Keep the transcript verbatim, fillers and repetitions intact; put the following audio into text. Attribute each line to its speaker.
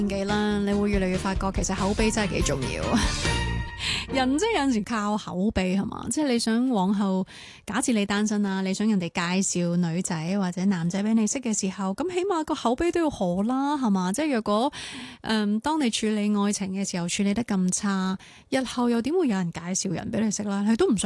Speaker 1: 年紀啦，你會越嚟越發覺其實口碑真係幾重要。人即係有陣時靠口碑係嘛，即係你想往後假設你單身啊，你想人哋介紹女仔或者男仔俾你識嘅時候，咁起碼個口碑都要好啦，係嘛？即係若果誒、嗯，當你處理愛情嘅時候處理得咁差，日後又點會有人介紹人俾你識啦？你都唔想。